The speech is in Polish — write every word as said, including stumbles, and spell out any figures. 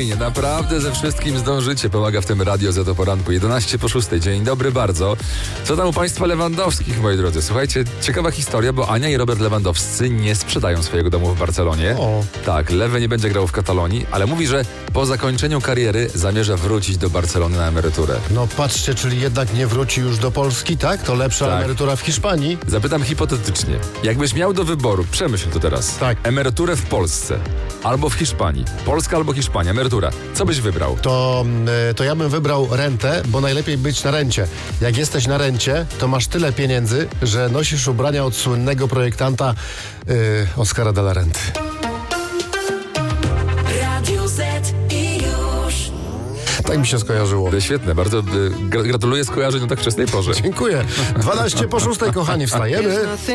spokojnie, naprawdę ze wszystkim zdążycie. Pomaga w tym Radio Z o poranku. jedenaście po szóstej. Dzień dobry bardzo. Co tam u państwa Lewandowskich, moi drodzy? Słuchajcie, ciekawa historia, bo Ania i Robert Lewandowscy nie sprzedają swojego domu w Barcelonie. O. Tak, Lewy nie będzie grał w Katalonii, ale mówi, że po zakończeniu kariery zamierza wrócić do Barcelony na emeryturę. No patrzcie, czyli jednak nie wróci już do Polski, tak? To lepsza Tak. emerytura w Hiszpanii. Zapytam hipotetycznie. Jakbyś miał do wyboru, przemyśl to teraz. Tak. Emeryturę w Polsce albo w Hiszpanii. Polska albo Hiszpania, emerytura. Co byś wybrał? To, y, to ja bym wybrał rentę, bo najlepiej być na rencie. Jak jesteś na rencie, to masz tyle pieniędzy, że nosisz ubrania od słynnego projektanta y, Oscara de la Renty. Radio Z i już. Tak mi się skojarzyło. Świetne, bardzo y, gra- gratuluję skojarzeń o tak wczesnej porze. Dziękuję. dwanaście po szóstej, kochani, wstajemy.